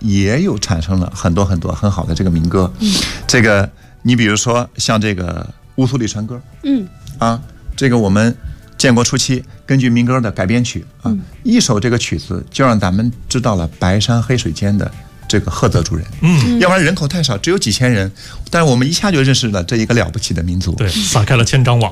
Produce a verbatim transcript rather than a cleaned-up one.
也有产生了很多很多很好的这个民歌。嗯，这个你比如说像这个乌苏里船歌， 嗯啊，这个我们建国初期根据民歌的改编曲啊，嗯、一首这个曲子就让咱们知道了白山黑水间的这个赫泽族人。嗯，要不然人口太少，只有几千人，但是我们一下就认识了这一个了不起的民族。 对，撒开了千张网。